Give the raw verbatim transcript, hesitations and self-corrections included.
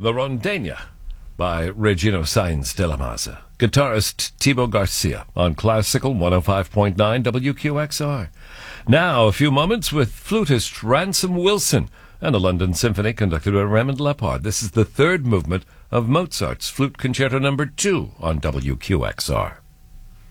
The Rondania by Regino Sainz de la Maza. Guitarist Thibaut Garcia on Classical one oh five point nine W Q X R. Now, a few moments with flutist Ransom Wilson and a London Symphony conducted by Raymond Lepard. This is the third movement of Mozart's Flute Concerto Number two on W Q X R.